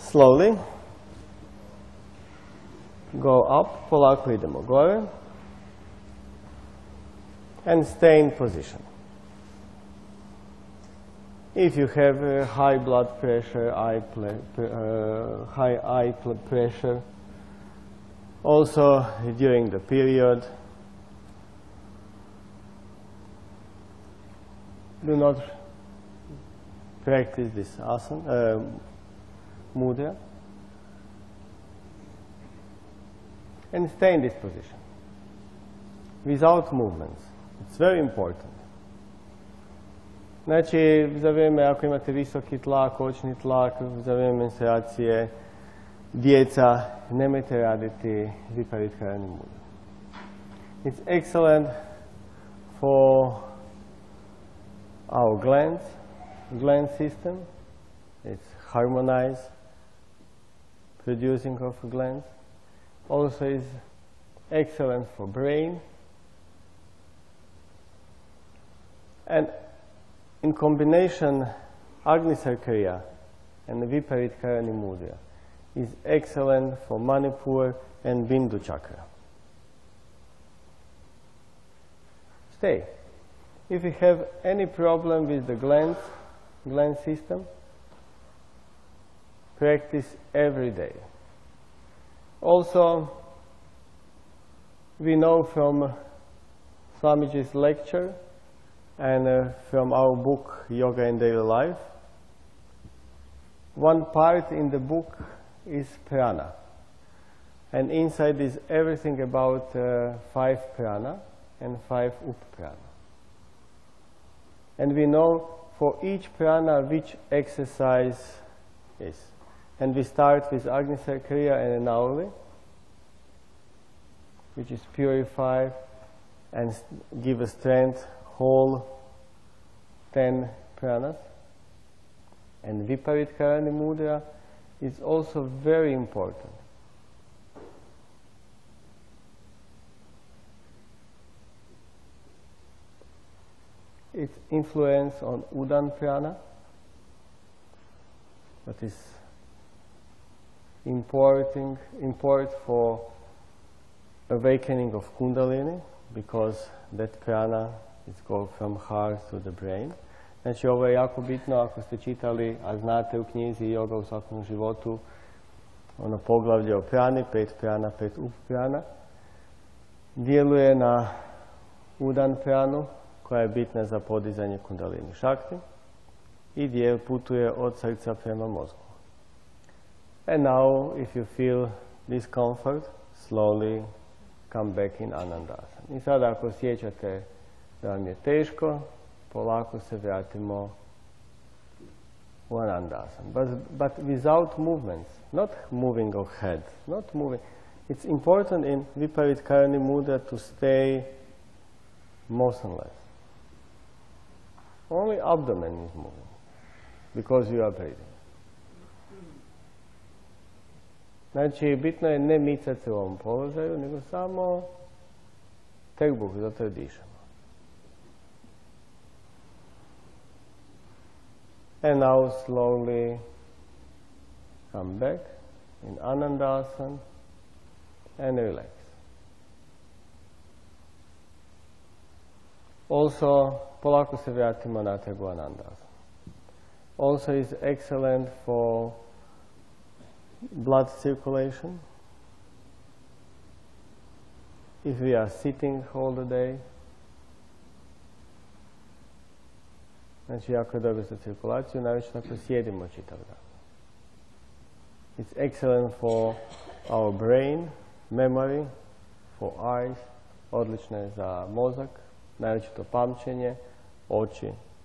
slowly go up, polako idemo gore, and stay in position. If you have high blood pressure, high eye pressure, also during the period, do not practice this asana, mudra, and stay in this position without movements. It's very important. Znači, za vrijeme, ako imate visoki tlak, očni tlak, za vrijeme menstruacije, djeca, nemojte raditi Viparit Karani mudra. It's excellent for our gland system. It's harmonized producing of glands. Also is excellent for brain. And in combination, Agnisarkriya and the Viparit Karani mudra is excellent for Manipur and Bindu chakra. Stay. If you have any problem with the gland system, practice every day. Also, we know from Swamiji's lecture and from our book Yoga in Daily Life, one part in the book is prana, and inside is everything about 5 prana and 5 upaprana. And we know for each prana which exercise is. And we start with Agnisarkriya and Anavali, which is purified and give a strength, whole 10 pranas. And Viparit Karani mudra is also very important. Its influence on Udan prana, that is important for awakening of Kundalini, because that prana is go from heart to the brain. Znači, ovo je jako bitno ako ste čitali, a znate u knjizi Yoga u svakom životu, ono poglavlje o prani, 5 prana, 5 uprana, djeluje na Udan pranu, koja je bitna za podizanje Kundalini Šakti i gdje putuje od srca prema mozgu. And now, if you feel discomfort, slowly come back in Anandasana. I sada ako osjećate da vam je teško, polako se vratimo u Anandasana. But without movements, not moving of head, not moving. It's important in Viparit Karani mudra to stay motionless. Only abdomen is moving because you are breathing. Znači, bitno je ne micati se u ovom položaju, nego samo trbuh, zato dišemo. And now slowly come back in Anandasana and relax. Also, polako se vratimo natrag u Anandasana. Also is excellent for blood circulation. If we are sitting all the day, znači jako je dobro za cirkulaciju, naročito ako sjedimo čitav dan. It's excellent for our brain, memory, for eyes, odlično je za mozak, naročito pamćenje, oči